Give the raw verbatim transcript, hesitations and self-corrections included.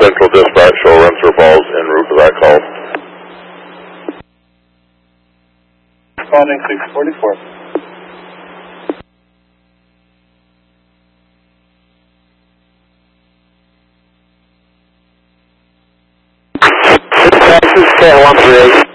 Central Dispatch show Rensselaer Falls en route to that call. Responding six forty-four. Texas, K one three eight.